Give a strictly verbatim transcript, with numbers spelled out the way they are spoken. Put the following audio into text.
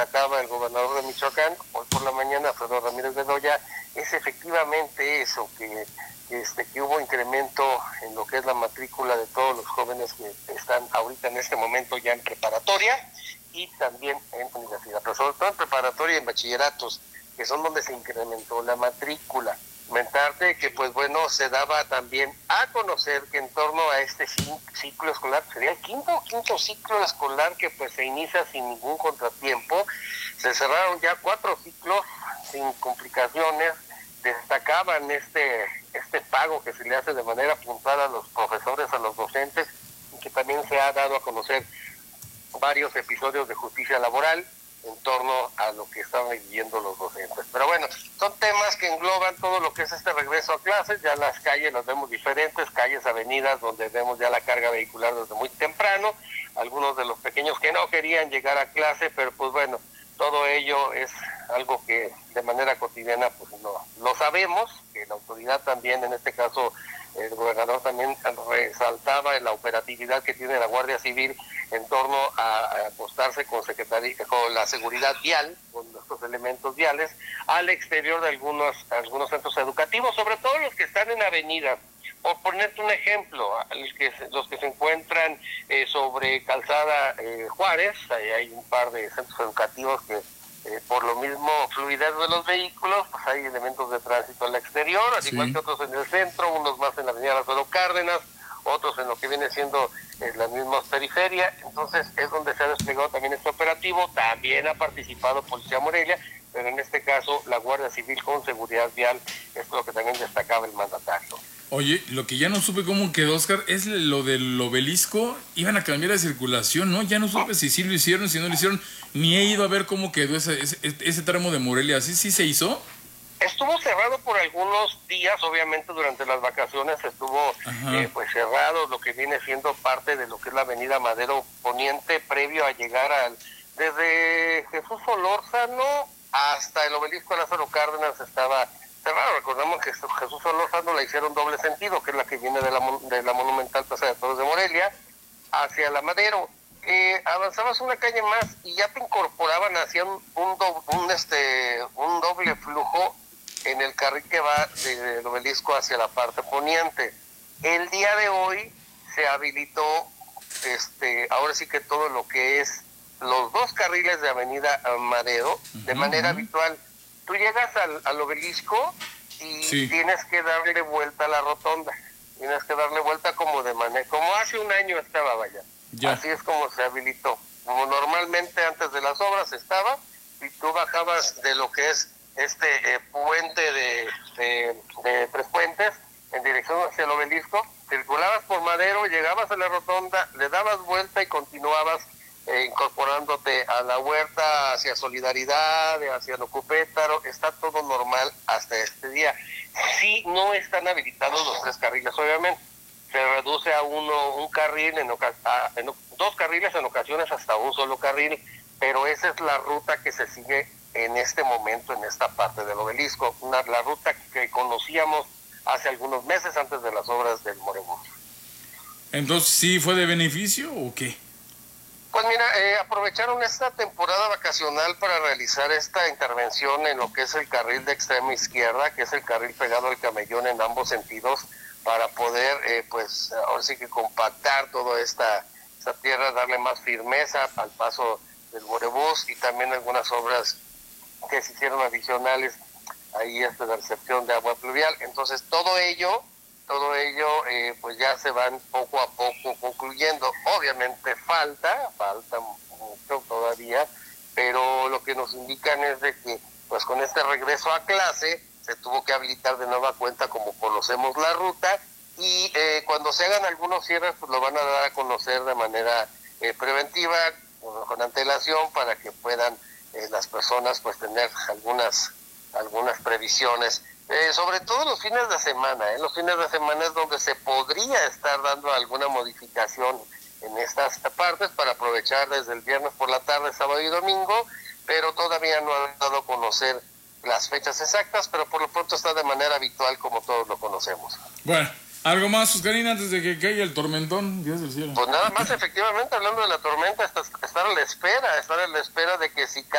destacaba el gobernador de Michoacán, hoy por la mañana, Alfredo Ramírez Bedoya, es efectivamente eso, que, que, este, que hubo incremento en lo que es la matrícula de todos los jóvenes que están ahorita en este momento ya en preparatoria y también en universidad, pero sobre todo en preparatoria y en bachilleratos, que son donde se incrementó la matrícula. Comentarte que, pues bueno, se daba también a conocer que en torno a este ciclo escolar, sería el quinto quinto ciclo escolar que pues se inicia sin ningún contratiempo, se cerraron ya cuatro ciclos sin complicaciones, destacaban este, este pago que se le hace de manera puntual a los profesores, a los docentes, y que también se ha dado a conocer varios episodios de justicia laboral en torno a lo que estaban viviendo los docentes. Pero bueno, son temas que engloban todo lo que es este regreso a clases. Ya las calles las vemos diferentes, calles, avenidas, donde vemos ya la carga vehicular desde muy temprano, algunos de los pequeños que no querían llegar a clase, pero pues bueno, todo ello es algo que de manera cotidiana pues no lo sabemos, que la autoridad también, en este caso el gobernador también resaltaba en la operatividad que tiene la Guardia Civil en torno a, a apostarse con secretaría, con la seguridad vial, con nuestros elementos viales, al exterior de algunos, algunos centros educativos, sobre todo los que están en avenidas. Por ponerte un ejemplo, los que, los que se encuentran eh, sobre Calzada eh, Juárez, ahí hay un par de centros educativos que Eh, por lo mismo fluidez de los vehículos, pues hay elementos de tránsito al exterior, al sí. igual que otros en el centro, unos más en la avenida Lázaro Cárdenas, otros en lo que viene siendo eh, las mismas periferias. Entonces es donde se ha desplegado también este operativo. También ha participado Policía Morelia, pero en este caso la Guardia Civil con seguridad vial, es lo que también destacaba el mandatario. Oye, lo que ya no supe cómo quedó, Oscar, es lo del obelisco. Iban a cambiar de circulación, ¿no? Ya no supe si sí lo hicieron, si no lo hicieron. Ni he ido a ver cómo quedó ese, ese, ese tramo de Morelia. ¿Sí, sí se hizo? Estuvo cerrado por algunos días, obviamente durante las vacaciones estuvo eh, pues cerrado, lo que viene siendo parte de lo que es la avenida Madero Poniente, previo a llegar al desde Jesús Solórzano hasta el obelisco Lázaro Cárdenas estaba cerrado. Recordemos que Jesús Solórzano la hicieron doble sentido, que es la que viene de la, de la monumental Plaza de Toros de Morelia, hacia la Madero. Eh, avanzabas una calle más y ya te incorporaban hacia un, un, do, un, este, un doble flujo en el carril que va del obelisco hacia la parte poniente. El día de hoy se habilitó, este, ahora sí que todo lo que es los dos carriles de avenida Madero, uh-huh, de manera uh-huh. habitual. Tú llegas al, al obelisco y sí. tienes que darle vuelta a la rotonda, tienes que darle vuelta como de manera, como hace un año estaba, vaya. Ya. Así es como se habilitó. Como normalmente antes de las obras estaba, y tú bajabas de lo que es este eh, puente de, de, de Tres Puentes en dirección hacia el obelisco, circulabas por Madero, llegabas a la rotonda, le dabas vuelta y continuabas eh, incorporándote a la Huerta, hacia Solidaridad, hacia Nocupétaro. Está todo normal hasta este día. Sí, no están habilitados los tres carriles, obviamente. Se reduce a uno un carril, en, a, en dos carriles en ocasiones hasta un solo carril, pero esa es la ruta que se sigue en este momento en esta parte del obelisco, una, la ruta que conocíamos hace algunos meses antes de las obras del Morebús. Entonces, ¿sí fue de beneficio o qué? Pues mira, eh, aprovecharon esta temporada vacacional para realizar esta intervención en lo que es el carril de extrema izquierda, que es el carril pegado al camellón en ambos sentidos, para poder, eh, pues, ahora sí que compactar toda esta, esta tierra, darle más firmeza al paso del Morebús, y también algunas obras que se hicieron adicionales ahí hasta la recepción de agua pluvial. Entonces todo ello, todo ello eh, pues ya se van poco a poco concluyendo. Obviamente falta, falta mucho todavía, pero lo que nos indican es de que pues con este regreso a clase se tuvo que habilitar de nueva cuenta como conocemos la ruta, y eh, cuando se hagan algunos cierres pues lo van a dar a conocer de manera eh, preventiva, con, con antelación, para que puedan eh, las personas pues tener algunas algunas previsiones, eh, sobre todo los fines de semana. ¿eh? Los fines de semana es donde se podría estar dando alguna modificación en estas partes para aprovechar desde el viernes por la tarde, sábado y domingo, pero todavía no han dado a conocer las fechas exactas, pero por lo pronto está de manera habitual como todos lo conocemos. Bueno, ¿algo más, Oscarina, antes de que caiga el tormentón? Dios del cielo. Pues nada más, efectivamente, hablando de la tormenta, estar a la espera, estar a la espera de que si